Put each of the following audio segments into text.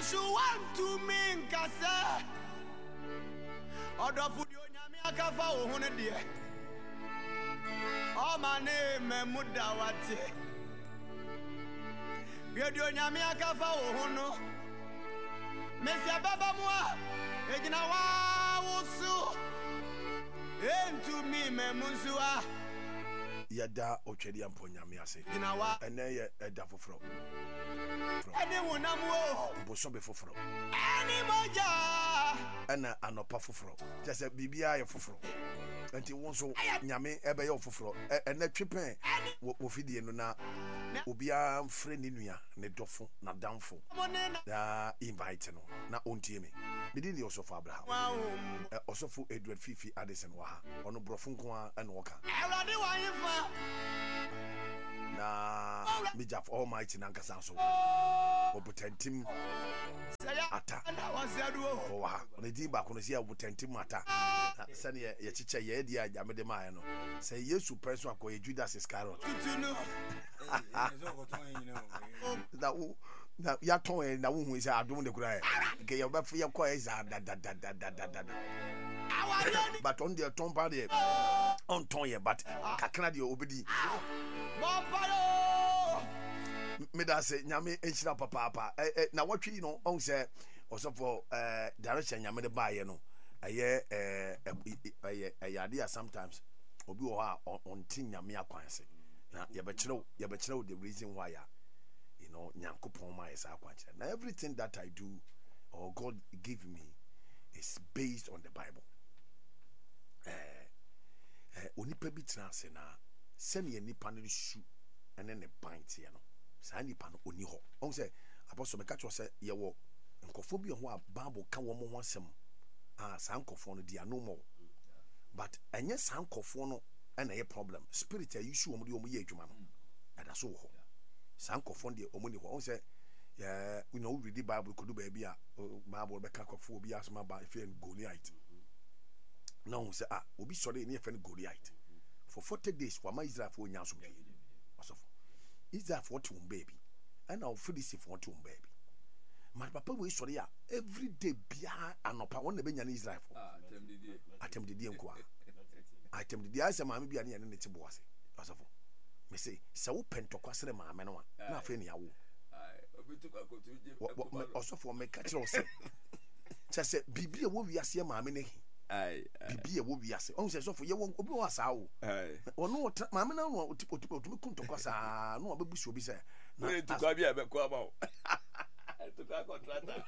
you want to mean kasa odo fudi onyame akafa wo ho ne de o ma ne memuda wate biodi onyame akafa wo ho no mesia baba moa ejina wa wo su entu mi memunsuwa yada otwedi amponyame ase ejina wa ene ye eda foforo ene wonamo boso be foforo ene moja ana anopa foforo tese bibia ye foforo enti wonso nyame ebe ye foforo ene twipen wo fidie no na obia mfre ne nua ne dofo na damfo da invite no na ontie me bidi ni osofo Abraham osofo Edward Fifi Addison wa ha ono brofo nko a na woka ewade wa yifa na mijaf almighty na nkasa so obutentim ata o ha ne di ba kono sia obutentim ata sane ye chiche ye dia ajamede ma no say Yesu person akoye Judas Iscariot na ya ton na wo hu ise adom de kura ke ye ba fe ye ko ise da but on the ton pa de on ton ye but kakra de obedi me da say nyame enchira papa na watwi no on say osofo direction nyame de ba ye no aye ade sometimes obi wo ha on tin nyame akwanse na ye be kire the reason why you know nyankopon ma is akwanse na everything that I do or God give me is based on the Bible. Onipa bi tena ase na sene nipa no su ene ne pint ye no saa nipa no oni ho on say apostle meka cho say ye wo nkofo bi ho a Bible ka wo mo ho asem saa nkofo no dia no mo but enye saa nkofo no ena ye problem spirit a issue wo mo de wo ye adwuma no ada so ho saa nkofo de o mo ni ho on say you know read the Bible kodu ba bia Bible be ka nkofo obi asoma ba efe Goliath now say obi sori ni efe Goliath for 40 days wa ma Israel for nya so osofo Israel for to baby and now Philistine for to baby my papa we sori ya every day bia anopa won na be nya na Israel for atem didi enko atem didi ase ma me bia na ne ti boase osofo me say se wo pentokwasere ma me no na afa ni yawo osofo me ka kire o se chese bibia wo wiase ma me ne bibia wo wiase on se sofo ye won obi wa saa wo ono ma me na no otimi kuntokwasa no obebusi obi se na tukwa bia be kwa ba tukwa contractor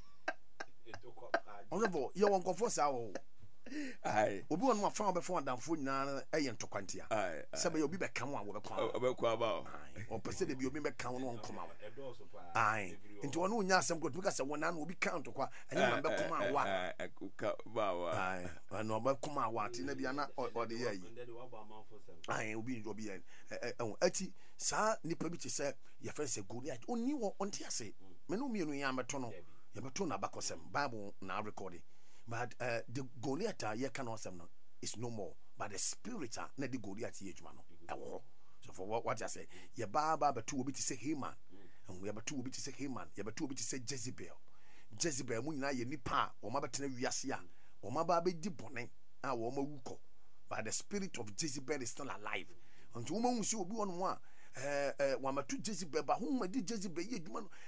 onzo ye won kofo saa wo obi won ma fa obefo adamfo nyina eye ntokwantia sebe obi be kan wo obekwa ba o pese de bi obi be kan no nkoma nti won nya asem ko tumika se wona na obi kan ntokwa anya ma be koma wa ba wa no be koma wa ti na bia na o de yi obi ati saa nipa bi ti se ye fe se Goliath oni wo onti ase me no mienu ya meto no ye meto na bakosem Bible na recording. But the Goliath ye cannot say no, it's no more. But the spirit na the Goliath ye juma no. So for what I say, ye baba be two obi to say Haman, and we have two obi to say Haman, ye be two obi to say Jezebel. Jezebel mu nyina ye nipa, o ma betena wiase a, o ma ba be di bone, a o ma wuko. But the spirit of Jezebel is still alive. And wo ma hu si obi won mo a wa ma tu Jezebel ba hu ma di Jezebel ye juma no.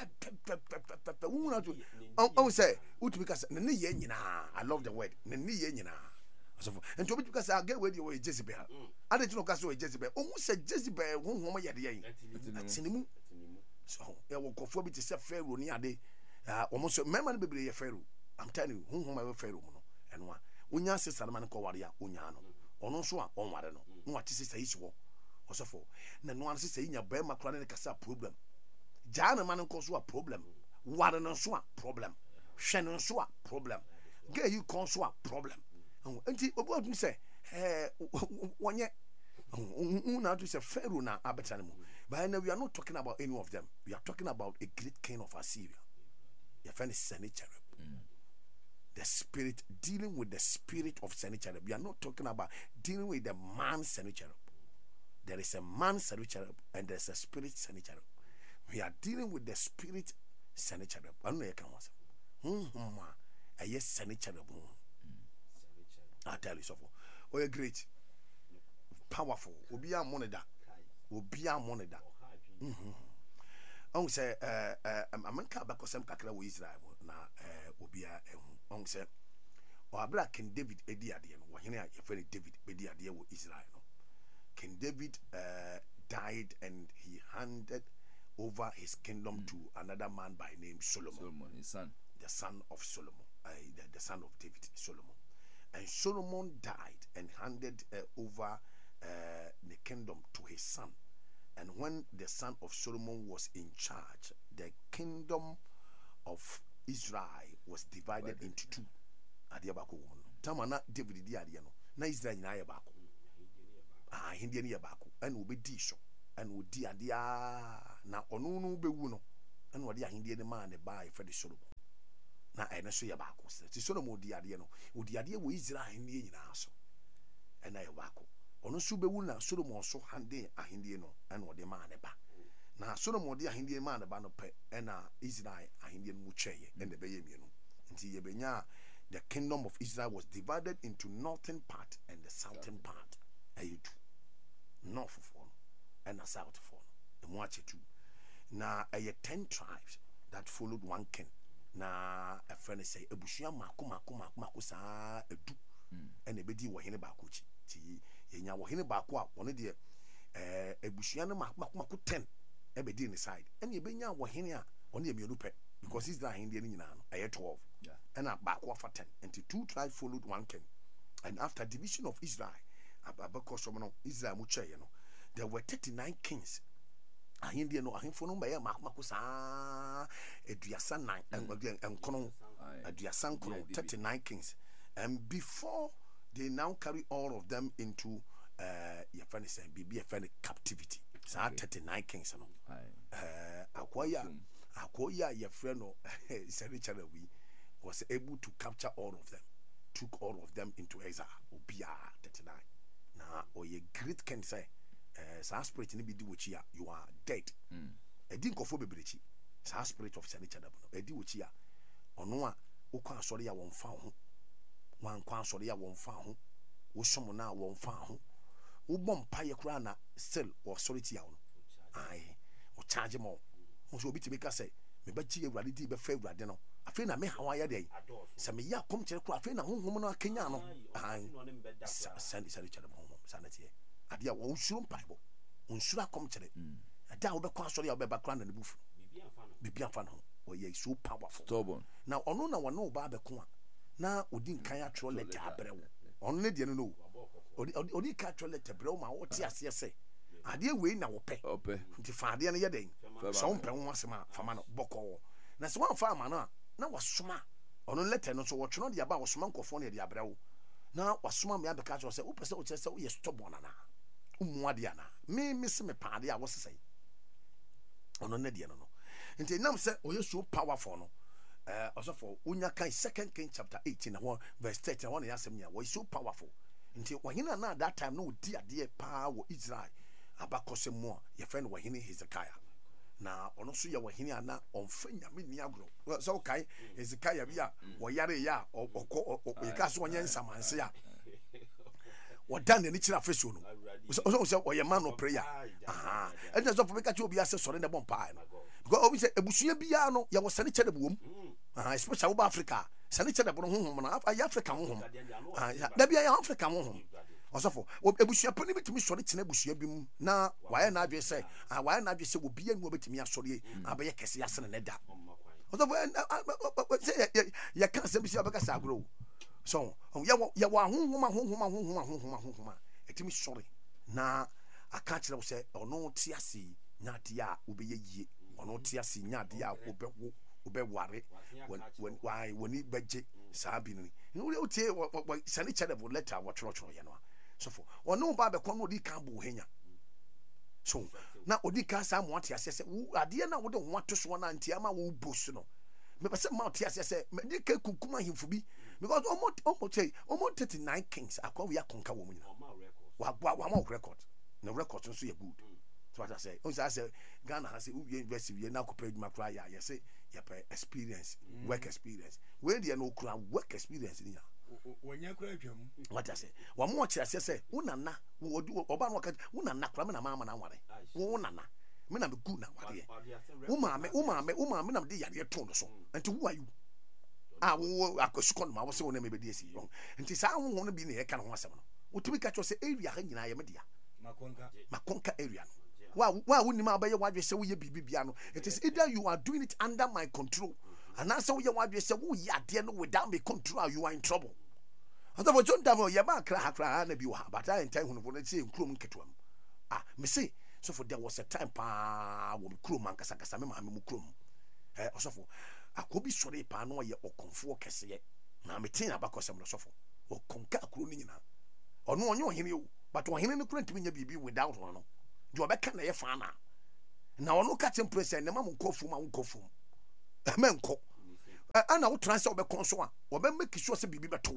I say, because I love the word. So, and to because I get with you with Jezebel. I didn't know Casso Jezebel. Almost said Jezebel, whom I had so, I will conform to say Pharaoh near day. Almost a man be a Pharaoh. I'm telling you, whom I will Pharaoh. And one, when you say Salaman Kowaria, Unyano, or no so on what I know. What is this issue? Also, for no one says in your Bema Chronic problem. Jana man ko a problem. Wada no so a problem. Hwe so a problem. Get you kon so a problem. Enti obo say wonye una to say Pharaoh na abetane mu. But now we are not talking about any of them. We are talking about a great king of Assyria. Your friend is Sennacherib. The spirit dealing with the spirit of Sennacherib. We are not talking about dealing with the man Sennacherib. There is a man Sennacherib and there is a spirit Sennacherib. We are dealing with the spirit sane cherub anu na yeka wasa honhom a ɛyɛ sane cherub I tell you so oh you great powerful obi a moneda on say amanka bakosem kakra wo Israel na obi a on say o abra King David edi ade no wo hene a yefere David edi ade wo Israel no King David died and he handed over his kingdom to another man by name Solomon, his son, the son of Solomon, the son of David, Solomon. And Solomon died and handed over the kingdom to his son. And when the son of Solomon was in charge, the kingdom of Israel was divided into two. Adiabako woman. Tamana David di adiano. Na Israel na yabako. Hindi ni yabako. And will be disho. And will di adia na onunu be wuno. And what the Hindi man buy for the Solomon. Na ene so yabako. Si Solomon di adiano. Udi adia wo Israel hindi ni aso. And na yabako. Ono so be wuna Solomon so hande ahindie no and what the man ba. Na Solomon di ahindie man ba no pe na Israel ahindie no cheye and the beye mienu. Nti ye benya the kingdom of Israel was divided into northern part and the southern part. Ayetu. North for and the south for. And watch it too. Na 10 tribes that followed one king. Na a friend say ebushia mako sa edu. And ebedi wo hene ba ko chi. Ti yenya wo hene ba ko a one de ebushia no mako 10 ebedi ni side. And yebenya wo hene a one de mienu pe because Israel hene ni nyina no 12. Yeah. And a back for 10. And the 2 tribes followed one king. And after division of Israel, Israel there were 39 kings. Ahindi no ahimfo no maya makusa eduasa 9 and kono eduasa kono 39 kings. And before they now carry all of them into your friend is be a friend captivity. So 39 kings no. Akoya your friend no was able to capture all of them, took all of them into exile. Obia 39. Now, or ye great can say, sa spirit in the which you are dead. A dink of Obebrichi, sa spirit of Sanichadabno, a di which ya, or no one sorry I won't found. One quan sorry I won't found. Who someone now won't found. Who bomb pie crana still or solitude. Aye, or charge them all. Who be to make us say, me bet you ready to be favorite. I feel na me how I day. Some ya come to the na home Kenya no. Sandy sanity. Adia won shum Bible. Unsura come to it. A da will be sorry about background and the booth. Be fan home. Or ye so powerful. Stubborn. Now on no barbe kwa. Na udin kaya tro letter abrew. Only the no. Odi catch letter brew ma what ya say. Adia we na wo pe. Ope. Nti fa ade na ye den. So on pe ho asema fama no boko. Na so one farmer no na wasoma ono letter no so wo tno de aba wasoma nkofo na de abrewo na wasoma me abeka cho se wo pese wo chese wo ye stubborn na umu ade ana me se me paade a wo sesai ono na de no nti nam se o ye so powerful no osofo unya kan 2 King chapter 18 na verse 30 na ya asem nya wo so powerful nti wahina na that time no di ade pa wo Israel abakose mo ye friend wahine Hezekiah na ono so ye wahini ana onfa nyame ni agro so kai Hezekiah bia wo yare ya yeka so onye nsamanse ya wodan ni kira fesu no so wo ye man of prayer and so for make a obi ase sore na bompa no because obi say ebusua bia no ye wo sane kye de bom especially over Africa sane kye de bo honhom na Africa honhom da bia ya Africa honhom osofo ebusua pani betimi sori tena ebusua bi mu na waye na adwe se obi anu betimi asori abaye kese asene ne da osofo ya kan se bi se abaka sa agro so ya wa honhoma etimi sori na aka kire wo se ono ti ase nya dia obeye yie ono ti ase nya dia obeware woni beje saa bi ni o tie sane chede bo letter wo choro ye no so for ono ba be kwa no di kan bo henya so na odi kan sa mo ate asese ade na wo de ho ato so na ntia ma wo boss no me pese ma ate asese me di ka kukuma himfu bi because almost 39 kings akwa we akonka wo mu wa ma record na record so ye good so what I say on say Ghana has university we na ko pay adwuma kra ya say ya experience work experience when dey no kra work experience ni ya wonya kra atwam what I say wa mo kira say unana oba no ka unana kra me na mama na ware wo unana me na me good na ware wo maame na me de yare to no so enti who are you wo akosuko no ma wo se wo na me be de esi enti sa wo no bi na ye ka no ho asem no wotumi ka cho say area ha nyina ye me dia makonka area no wa wunima abaye wadwe se wo ye bibibia no it is either you are doing it under my control and now so ye wadwe se wo ye ade no without me control you are in trouble ata for John Davo ye ba kra na bi wa but I enti hunu for say nkrom nketoam me say so for there was a time pa wo krom ankasa kasa me ma me krom osofo akobi sore pa no ye okonfo kese ye na me tin abakosem no sofo okonka akro ni nyina ono onye ohene o but ohene no kurantimi nya bibi without one no jo be kan na ye fa na ono ka temperature ne ma mo nkofum ma nkofum menko ana wo transfer wo be konso a wo be make sure say bibi beto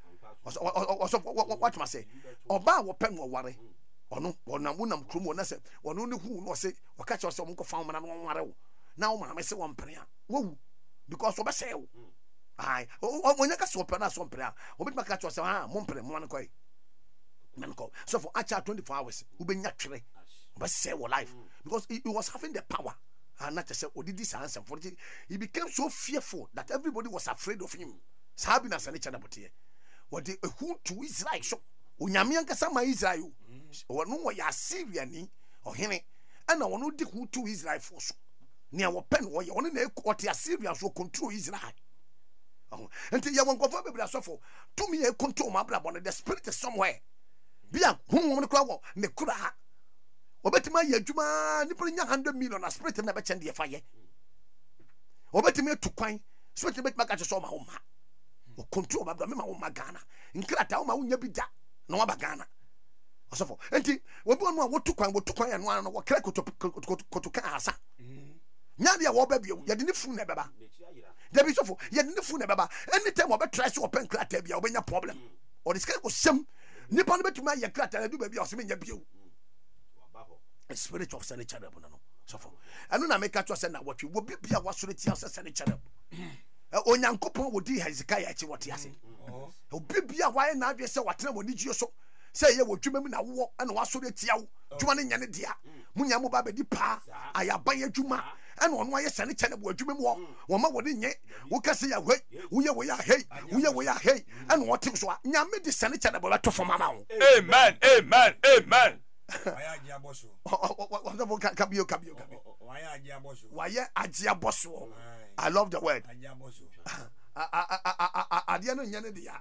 what must say oba wo pen wo ware ono wonam krum wo na say ono ne hu no say wo ka che say mo nkofam na no ware wo na wo ma me say wo mpre a wo because wo be say wo ai onya ka so pen na so mpre a wo be ma ka che say mo mpre mo an koi menko so for acha 24 hours wo be nya twere but say what life because he was having the power and not to say oh did this answer for it he became so fearful that everybody was afraid of him sabina sane chana botie what the who to Israel so onyame ankasa ma Israel wono ya Syria ni ohene ana wono di who to Israel for so ne wo pen wo ye wono na ekoti Syria so control Israel until ya won go for bebra so for to me e control my brother the spirit is somewhere bia hu wono kra wo ne kura obetima ya adwuma ni nya 100 million na spirit na be chende ye faye obetima tu kwan spirit betima ka so ma wo ma o control ba me ma wo ma Ghana nkrata wo ma wo nya bi da na wo ba Ghana osofo enti obi onu a wo tu kwan ya no an no wo kra koto ka asa nya dia wo ba bio ya de ni funu na beba da bi sofo ya de ni funu na beba anytime wo be try so open krata bia wo be nya problem or this kind of sem nipa no betima ya krata na du ba bia o se me nya bio spirit of Sunday cherub no so for anu na make to say na watwe wo bibia wasore tia say Sunday cherub onyankopon wodi Hezekiah echi wote ase o bibia wae na adwe say watena woni gio so say ye wodwuma mu na wo na wasore tia wo dwuma ne nyane dia munya mo ba bedi pa ayaban adwuma ana ono aye Sunday cherub wadwuma mu wo ma wodi nye wo kase ya hwe wo ye wo ya hei wo ye wo ya hei ana wote so nyame di Sunday cherub ba to for mama wo amen amen amen waya agia boso kabio waya agia boso I love the word agia boso adia no nyane dia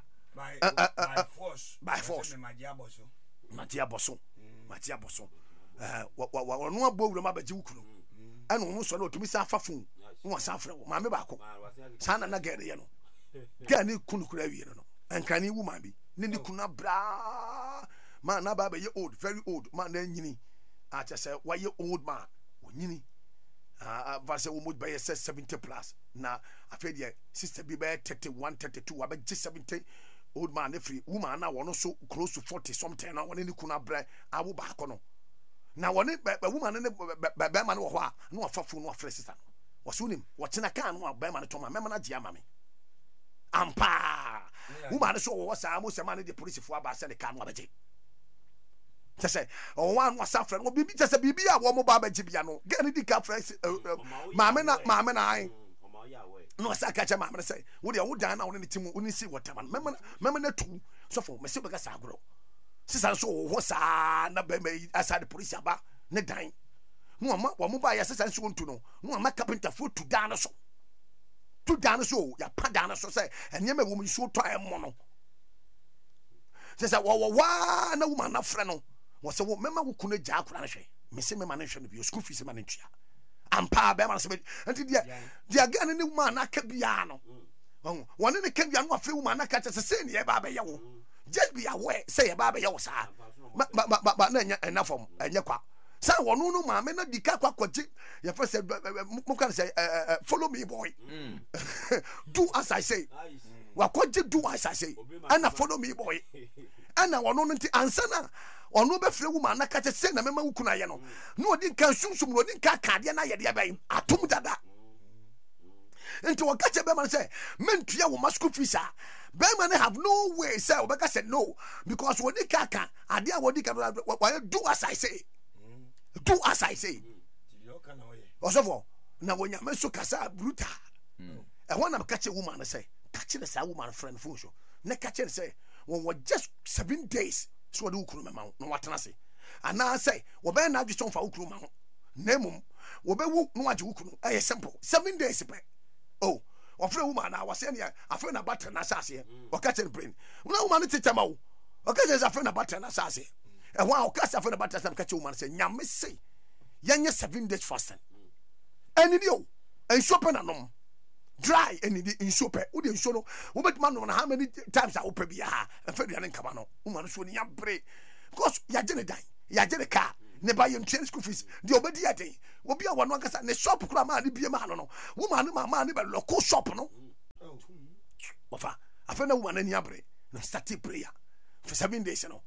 by force magia boso wa no abowura ma baji wukuru anu mu so na otumi sa afafun no sa afre ma me ba ko sana na gere ye no gani kunukura wie no ankani wu ma bi ne ni kuna bra man na baba ye old very old man na nyini a che say why old man onyini verse wo mo be 70 plus na afedi sister bi be 31 32 abe 70 old man free woman na wono so close to 40 something na woni ni kuna bra awu ba ko no na woni woman ne be man wo ho a no afafu no afre sister no wo so nim wo chena kan no be man to ma me na je ama me ampa woman so wo sa mo se man de police fo aba se ne kan no abeje say one was suffering will be just a bibi a woman baba jibiano get the cap fresh mamma I no sakacha mamma say would you down on the team when you see what time mamma two so for me silver sagro sister so was na be aside the police aba ne dan no ma wo ba ya sister so ntu no ma carpenter foot to down so ya pa down so say enye me wo mu so to am no say wa na woman na frɛ no was a woman who couldn't jack run away. Miss Manation of your school fees manager. And Pa Beman said, until the again a new man, I can be ano. One in the Kenyan of few man, I catch a senior Baba Yaw. Just be aware, say a Baba Yaw, sir. But enough from Yakwa. Sir, one no mamma, the Kakwa Quaji. Your first said, Mukan say, follow me, boy. Do as I say. wakɔgye do as I say ana follow me boy ana wono nti ansa na ono be frɛ woman na ka kyɛ sɛ na mema wukuna ye no na odi nka sumsum no odi nka kaade na ye de bɛn atom dada nti wɔka kyɛ bɛma sɛ mentua wo school fees a bɛma ne have no way sɛ wɔbɛka sɛ no because wodi ka ade a wodi ka do as I say do as I say osofo na wonyame so kasa brutal ɛhɔ na ka kyɛ woman sɛ ka kyɛ sa woman friend phone so na ka kyɛ sɛ wɔn just 7 days so wɔde wukuru mema no watena se ana sɛ wɔbɛn na adwe sɔnfa wukuru ma ho na mmom wɔbɛwu no agye wukuru ɛyɛ simple 7 days pɛ oh ɔfrɛ woman na wɔsɛ ne afrɛ na battery na asase ɔka kyɛ brain na woman te tama wo ɔka kyɛ sɛ afrɛ na battery na asase ɛhɔ a ɔka sɛ afrɛ na battery na ka kyɛ woman sɛ nyame se yɛnyɛ 7 days fasting ɛni di o nsuo pɛ na nom dry ɛni di nsuo pɛ wo de nsuo no wo betuma nom na how many times a wo pɛ bia ha ɛfɛ duane nkama no woman so ni yabre because yagye ne dan yagye ne car ne ba yɛntua school fees de obedi aden obi a wɔno ankasa ne shop kura ma ne bie ma no woman ne ma ne be local shop no wɔfa afɛ na woman ani abre na start prayer for 7 days no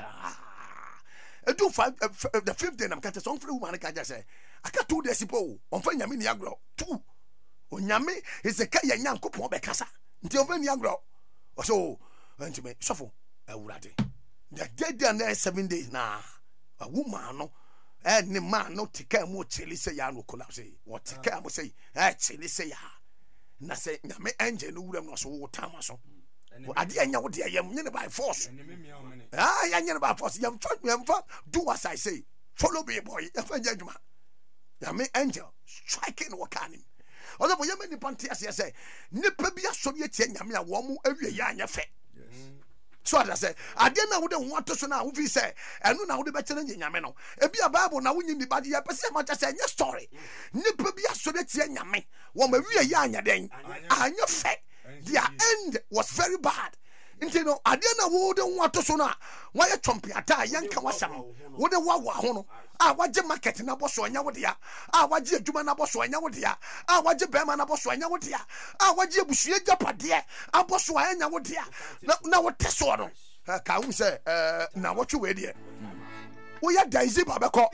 do the 5th day na mkata so onfre woman ka say aka 2 days po onfa nyame ni agro 2 onyame ezeka ya nyankopon be kasa nti onfa ni agro so ntime sofo awurade the day na 7 days na a woman no ni man no tika mu cheli say ya no collapse what tika mu say cheli say ya na say nyame angel no wuram no so wo tama so ade anya wo de yam nyene by force ya nyene by force yam do as I say follow me boy ya fa adwuma ya me angel striking wo kanim ozo boy yam ni pantia say nipa bi asori etie nyame a wo mu awie ya anya fe so ada say ade na wo de ho atoso na wo fi say enu na wo de be kyere nyame no e bia bible na wo nyi ni bade ya pese ma say nya story nipa bi asori etie nyame wo ma wie ya anya den anya fe. Their end was very bad. Nti no ade na wo de ho atoso na wa ye chompiata yanka wasam wo de wa ho no a waje market na boso anya wo de ya a waje adwuma na boso anya wo de ya a waje bema na boso anya wo de ya a waje abusue japade a boso anya wo de ya na wo teso no ka hu se na wo twe we de wo ya daizi babeko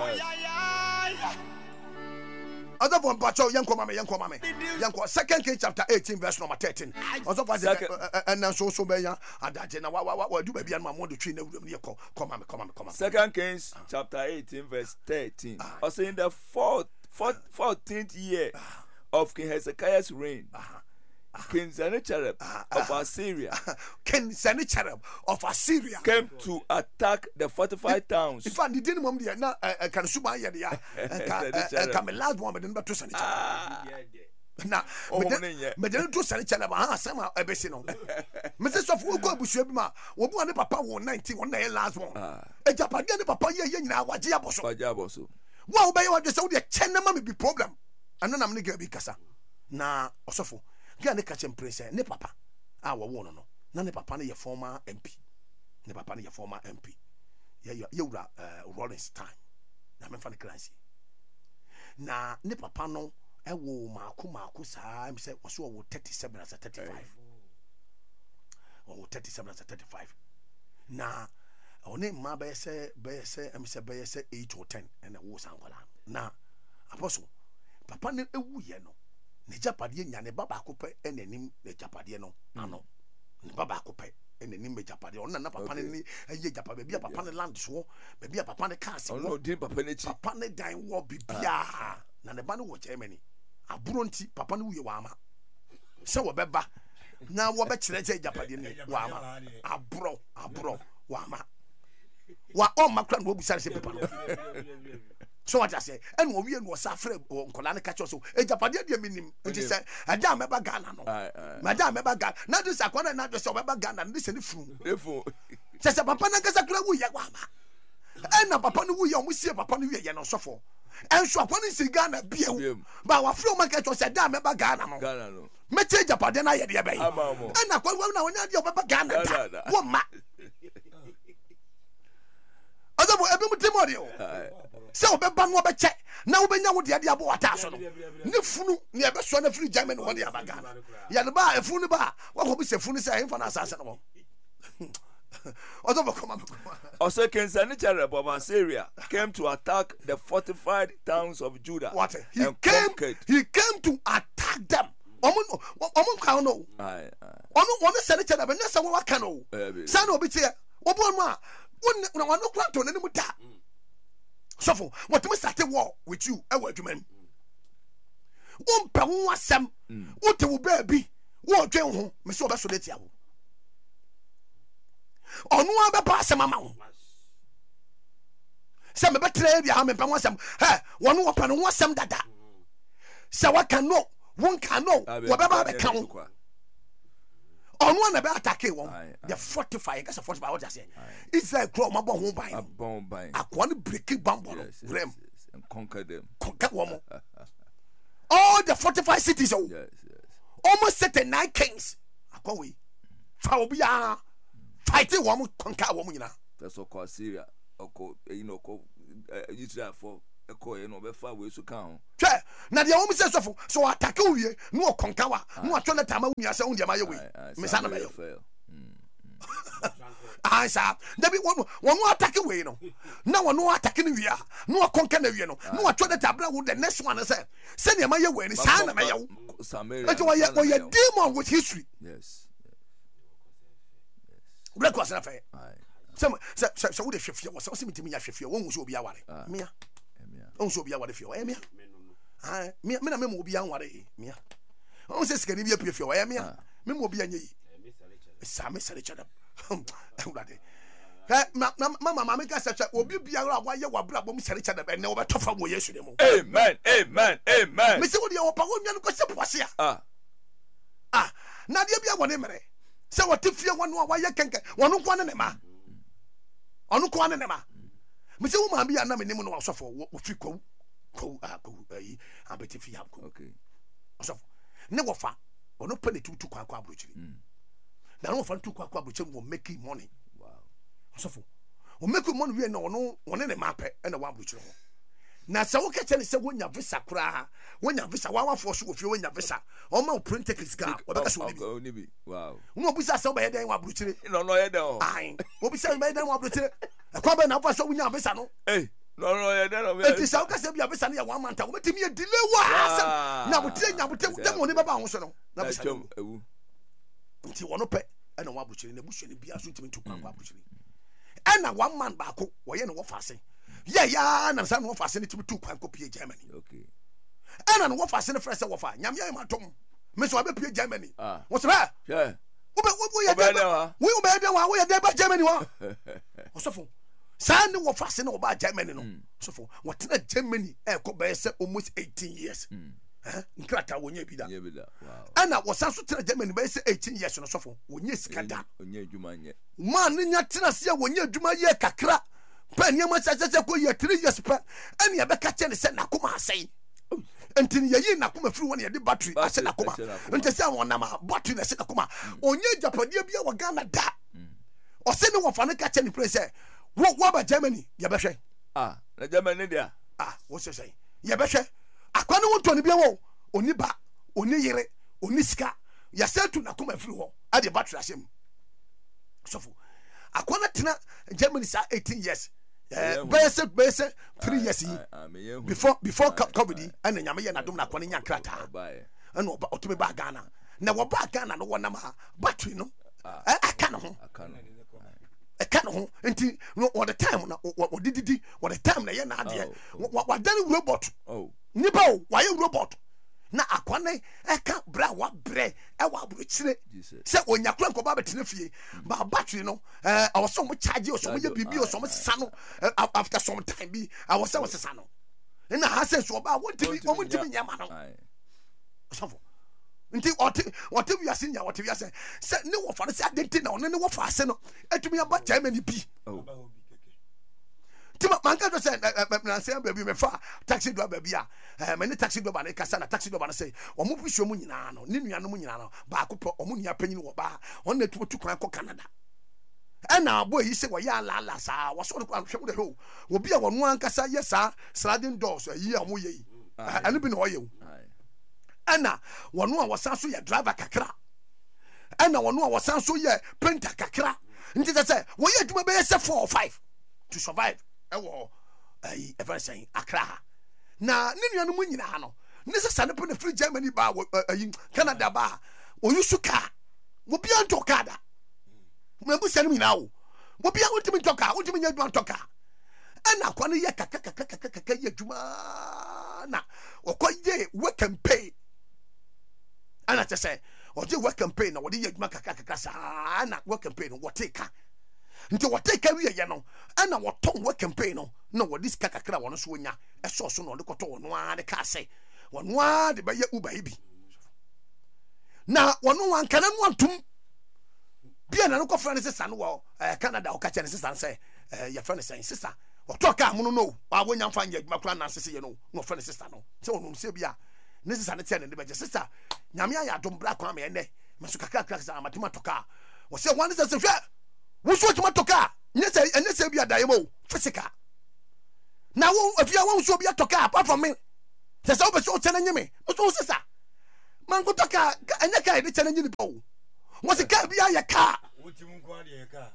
other one pacho yanko mame 2 Kings chapter 18 verse number 13 also for and so be ya adaje na wa do bia no mo do twi na wuram ne come mame 2 Kings chapter 18 verse 13 also in the 14th year of King Hezekiah's reign King Sennacherib of Assyria came to attack the fortified towns. In fact, the didn't mom there na can suba ya dia come last one but then to Sennacherib na me den to Sennacherib ha sama ebesi no me se so fu go abusu bi ma wo bu ne papa wo 19 one na last one e japade ne papa ye nyina waje aboso wo be ye waje se wo de chenne ma me bi problem anana me ga bi kasa na osofo ga ne ka chempre ne papa a wo no no na ne papa ne ye former MP ye wura Rollins time na me fa ne crancy na ne papa no e wo maako saa me se wo so wo 37 as 35 wo 37 as 35 na one ma be se me se 8 or 10 and wo sankwala na apostle papa ne ewu ye no ne japade nya ne baba akopɛ enanim ne japade no ano ne baba akopɛ enanim me japade on na papa ne eye japade bia papa ne land so bia papa ne car se no din papa ne chi papa ne dan wo bibia na ne ba ne wo Germany aburo nti papa ne wuye wa ama se wo beba na wo be kire je japade ne wa ama aburo wa ama wa on makra no obusa se papa no so what I say and wo wie no safre nkola ne kacho so ejapade de minim nti se ada meba Ghana no madam meba Ghana na do sakwana na do so meba Ghana ne se ne furu se papa na kasa kura wuye kwa ma na papa no wuye o musie papa no wiye no sofo enso akwana si Ghana biewu ba wa fro ma kacho se da meba Ghana no meche ejapade na ye de be na kwa na wonya de meba Ghana da wo ma Adabo ebi mu temori o se obeba no obeche na obenya wo de abo wata so no ne funu ne ebeso na free Germany wo de abaga ya ne ba efunu ba wa ko bi se funu se enfa na asase no Also, King Sennacherib of Assyria came to attack the fortified towns of Judah. What? He came to attack them. Omun ka no. Onu Sennacherib na se wa ka no. San obi tie. Obo ma won no kwanto na mu da. Sofo, what me start war with you e wa adwuma. Won pe ho asem. Wo te wo ba bi. Wo dwen ho. Me se obeso de tia wo. Onu abeba asem ama wo. Se me betre bia me pe ho asem. He, wonu wo pa no ho asem dada. Se wa kan no, won kan no, wo beba be kan wo. Onu na be attack won. The fortify, guess fortify what I say. Israel grow ma bon ho ban. Akwa no break bambo no. Rem and conquer them. Conquer woman. All the fortified cities. Oh, yes. Almost 79 kings. Akwa we. Fa obi ya. Fighting woman conquer woman na. That's what called Syria. Oko Israel for eko be fa we so kan. Che, na dia woman say so attack we no conquer wa. No atwa na tama we ase un dia ma ye we. Me sa na me yo. Ah, sir. Debi one attack we no. Na one attack ni we a. No conquer na we no. No atwa na tabla wo the next one say. Say na ma ye we ni sa na me yo. Samaria. But we demon with history. Yes. Black was not fair. So would the chef was also meeting me a chef. One was be a wari. Mia. Also be a wari for Emia. I me will be a wari. Mia. Oh, says can be a pure Emia. Me will be a ye. Sammy said each other. Mamma, make us will be a while you were black when we said each other and never tough from yesterday. Amen. Mr. Woody, your Pagonian was here. Nadia be a one emere. So what if you want why you can one nema? On kwan nema. Me say woman be na me name no asofo wo fi ko abeti fi have ko. Okay. Asofo. Ne wo fa. Ono pe ne tutu kwa abrochiri. Na no fa tutu kwa abrochiri wo make money. Wow. Asofo. Wo make money we na ono woni ne mape e na wa abrochiri ho. Na se wo keche ne se wonya visa kura, wonya visa wa force wo fi wonya visa. O ma print tickets ka, wo be ka so ni bi. Wow. Wo busa se wo be den wa abrochiri. No ye den. Ai. Wo busa be den wa abrochiri. Kwa be na fa so wonya visa no. No ye den. Eti sa wo ka se bia visa na ya 1 month, wo betimi e delay wa. Na wo tie dem woni be ba ho so no. Na visa. Nti wono pe e na wa abrochiri na busu ni bia so ntimi ntu kwa abrochiri. E na 1 man ba ko wo ye ne wo fa se. Yeah, na san wo fa se ne tibi tu kwan ko pie Germany. Okay. Ana no wo fa se ne fresh wo fa. Nyam ye matom. Me so abe pie Germany. Wo se ba? Yeah. Wo ye dem. Wo be dem wa wo ye dem ba Germany wo. Osofo. San ne wo fa se ne wo ba Germany no. Osofo. Wo tena Germany e ko be se almost 18 years. Nkrata wo nya bi da. Wow. Ana wo san so tena Germany be se 18 years no sofo. Wo nya sikada. Onya adwuma nye. Man ne nya tena se wo nya adwuma ye kakra. Pen yama chacha ko ye 3 years pa ene ya be ka che ne se nakoma asai entini ye nakoma firi won ye de battery ase nakoma ente se won na ma battery na se nakoma onye japade bia wa Ghana da o se ne wo fa ne ka che ne place wo ba Germany ye be hwe na Germany dia wo se sei ye be hwe akwani won to ne bia wo oni ba oni yire oni sika ya se tu nakoma firi ho ade battery asem sofo akwana tena Germany sa 18 years basic 3 years before COVID and nyame ye na dom na akwana nya krata and otobe ba Ghana na wo ba Ghana no wona ma battery no aka no ho enti no all the time na wo dididi all the time na ye na ade wa dan robot nipa wa ye robot na akwana eka bra wa bre e wa abrochire se onyakura nko ba betene fie ba battery no awoso mo charge oso mo ye bibi oso mo sesa no after some time bi awoso sesa no na ha se so ba wontimi o montimi nyama no osofo nti ote wi ase nya ote wi ase se ne wo fa se adenti na one ne wo fa ase no atumi aba Germany bi Tima manka do say na say baby me fa taxi driver bia me ne taxi driver na kasa na taxi driver na say o mu pusu mu nyina no ne nua no mu nyina no ba ko po o mu nua panyin wo ba on na tutu kwan ko Canada ɛna boy yi sɛ wɔyɛ alala saa wɔsɔ no kwa hwɛ wo de ho obi a wɔno ankasa yɛ saa sliding doors ayi a mo yɛ yi ɛno bi na ɔyɛ wo ɛna wɔno a wɔsan so yɛ driver kakra ɛna wɔno a wɔsan so yɛ painter kakra nti sɛ wɔyɛ adwuma bɛyɛ sɛ 4 or 5 to survive ɛwɔ ayi ɛfɛ sɛn Accra na ne nuanom nyinaa no ne sɛ sane pe na free Germany ba ayi Canada ba oyusu car obi anto car da mbu sane nyinaa wo obi a wotimi toka wotimi nya adwuma toka ɛna kwa ne yɛ kaka yɛ adwuma na ɔkɔyɛ work campaign ana te sɛ ɔde work campaign na wɔde yɛ adwuma kaka saa na work campaign no wɔte ka nti wɔte ka wiye yɛ no ɛna wɔtɔn work campaign no na wɔde sika kakra wɔno so wonya ɛsɔ so na ɔde kɔtɔ wɔno a de ka sɛ wɔno a de bɛyɛ Uber yi bi na wɔno wankana no antum bia na no kɔfra ne sesa no wɔ Canada ɔka kyɛ ne sesa sɛ yɛfrɛ ne sɛn sesa ɔtɔ ka mo no a wonya mfa nyɛ adwuma kora na sese yɛ no na ɔfrɛ ne sesa no sɛ wɔno sɛ bia ne sesa ne tɛ ne de bɛgye sesa nyame ayɛ adom bra kwa me ɛnɛ meso kakra sa amatema tɔka wɔsɛ wɔn ne sɛ hwɛ wusu otuma toka nyɛ sɛ bi adaye mo physical na wo afia wo so bi atoka apart from me sɛ sɛ wo bɛsɛ o tena nyime o so sesa man ko toka ɛnyɛ ka ide tena nyine bo wo se ka bi ayɛ ka wotimu ko ade ka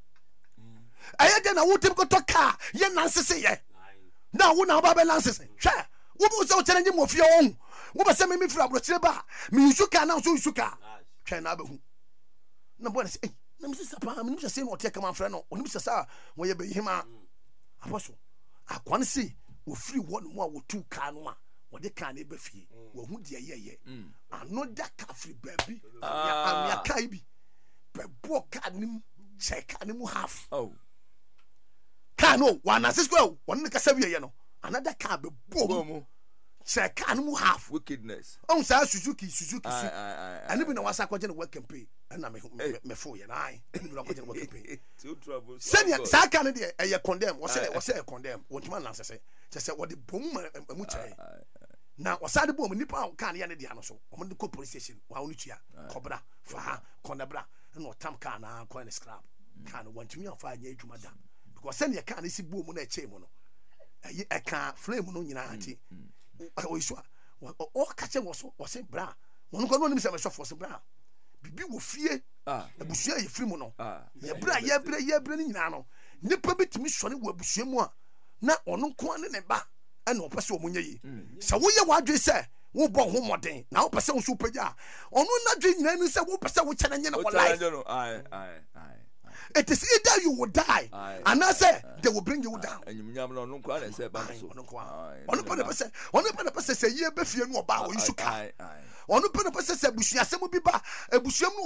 ayɛ de na wotim ko toka ye nansese ye na wo na ba bɛ nansese hwɛ wo bo sɛ o tena nyime ofia wo bɛ sɛ me fira abrokyire ba me yusu ka na so yusu ka hwɛ na abahu na bo na sɛ na msisa pa mnim sɛ no ɔte kama frɛ no onim sɛ sa wɔyɛ bɛyima apostle akwan si ofiri wɔ no mu a wɔtu ka no a wɔde ka na eba fie wɔhu de yɛyɛ ano da ka firi baabi ya kai bi bɛbɔ ka nim sɛ ka nim half ka no wana sisko wɔn ne kasa wiye no another ka bɛbɔ mu sɛ ka nim half wickedness on sa Suzuki ani bi na wasa kɔgye no work campaign ɛna me fo yɛ nai ani bi na kɔgye no work campaign sɛnea saa ka no deɛ ɛyɛ condemn wɔsɛ condemn wɔntuma na sɛ wɔde bom mu kyerɛ na wɔsa de bom nipa ka no yɛ ne deɛ no so wɔn de kɔ police station wa wɔn tua kɔbra fa ha kɔnabra ɛna ɔtam ka na kɔ ne scrap ka no wɔntumi afa anya adwuma da because sɛnea ka no si bom na ɛkyɛ mu no ɛyɛ ɛka flame no nyinaa ati oiswa o kache wo se bra wonu ko no nim se me sofo se bra bibi wo fie abusua ye firi mu no ye bra ye bre ni nyina no nipa betimi sori wo abusua mu a na ono ko ne ba na opese o munye yi se wo ye wadwe se wo bo ho moden na wo pese wo so pagya ono na dwe nyina ni se wo pese wo chene nye na wo life it is either you will die and I say they will bring you down. And you no kwa na say ba so. Ono pa na pese say ye be fie no oba wo isuka. Ono pa na pese say busuasem bi ba ebusuam